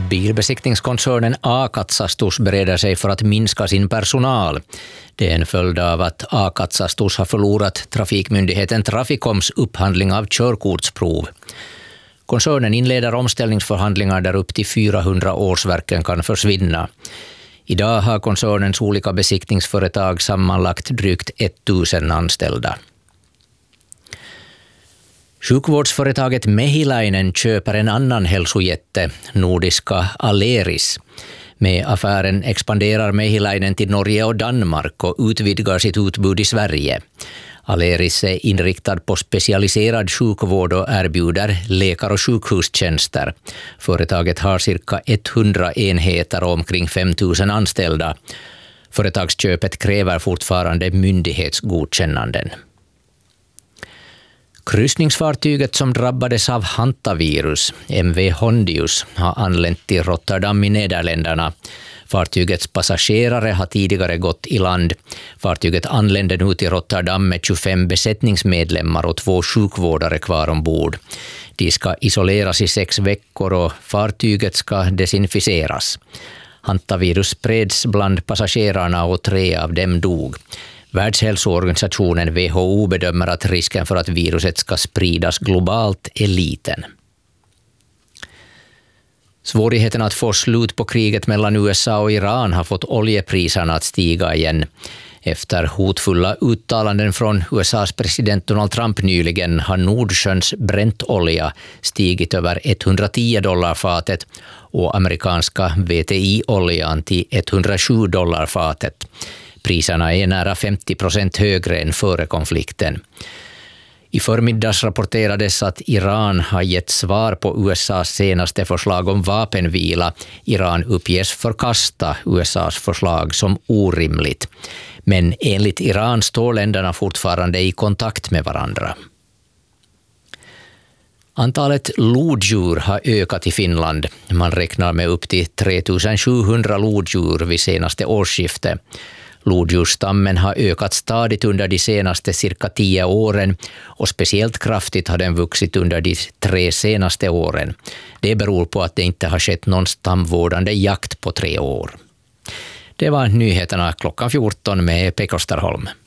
Bilbesiktningskoncernen A-Katsastus bereder sig för att minska sin personal. Det är en följd av att A-Katsastus har förlorat trafikmyndigheten Traficoms upphandling av körkortsprov. Koncernen inleder omställningsförhandlingar där upp till 400 årsverken kan försvinna. Idag har koncernens olika besiktningsföretag sammanlagt drygt 1000 anställda. Sjukvårdsföretaget Mehiläinen köper en annan hälsojätte, nordiska Aleris. Med affären expanderar Mehiläinen till Norge och Danmark och utvidgar sitt utbud i Sverige. Aleris är inriktad på specialiserad sjukvård och erbjuder läkar- och sjukhustjänster. Företaget har cirka 100 enheter och omkring 5000 anställda. Företagsköpet kräver fortfarande myndighetsgodkännanden. Kryssningsfartyget som drabbades av hantavirus, MV Hondius, har anlänt till Rotterdam i Nederländerna. Fartygets passagerare har tidigare gått i land. Fartyget anlände nu till Rotterdam med 25 besättningsmedlemmar och 2 sjukvårdare kvar ombord. De ska isoleras i 6 veckor och fartyget ska desinficeras. Hantavirus spreds bland passagerarna och 3 av dem dog. Världshälsoorganisationen WHO bedömer att risken för att viruset ska spridas globalt är liten. Svårigheten att få slut på kriget mellan USA och Iran har fått oljepriserna att stiga igen. Efter hotfulla uttalanden från USAs president Donald Trump nyligen har Nordsjöns Brentolja stigit över $110 fatet och amerikanska WTI-oljan till $107 fatet. Priserna är nära 50% högre än före konflikten. I förmiddags rapporterades att Iran har gett svar på USAs senaste förslag om vapenvila. Iran uppges förkasta USAs förslag som orimligt. Men enligt Iran står länderna fortfarande i kontakt med varandra. Antalet lodjur har ökat i Finland. Man räknar med upp till 3700 lodjur vid senaste årsskiftet. Lodjursstammen har ökat stadigt under de senaste cirka 10 åren och speciellt kraftigt har den vuxit under de 3 senaste åren. Det beror på att det inte har skett någon stamvårdande jakt på 3 år. Det var nyheterna klockan 14 med Pekka Österholm.